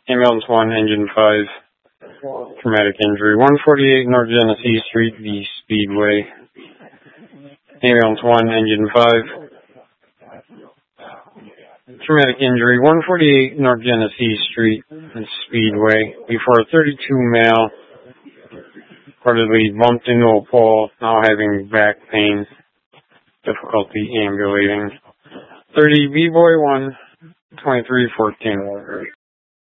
Ambulance 1, Engine 5, traumatic injury. 148 North Genesee Street, the Speedway. Ambulance 1, Engine 5, traumatic injury. 148 North Genesee Street, the Speedway. Before a 32 male reportedly bumped into a pole, now having back pain, difficulty ambulating. 30 B-Boy 1, 2314.